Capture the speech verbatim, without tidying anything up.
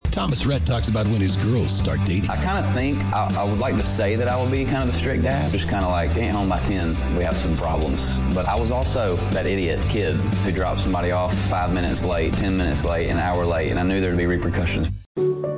Thomas Rhett talks about when his girls start dating. I kind of think I, I would like to say that I would be kind of a strict dad. Just kind of like, getting home by ten, we have some problems. But I was also that idiot kid who dropped somebody off five minutes late, ten minutes late, an hour late, and I knew there would be repercussions.